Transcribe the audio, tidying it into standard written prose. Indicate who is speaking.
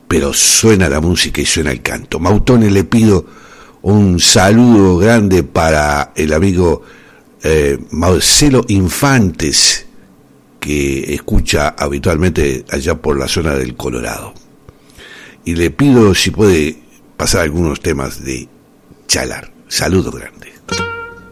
Speaker 1: pero suena la música y suena el canto. Mautone, le pido un saludo grande para el amigo Marcelo Infantes, que escucha habitualmente allá por la zona del Colorado. Y le pido si puede pasar algunos temas de Chalar. Saludo grande.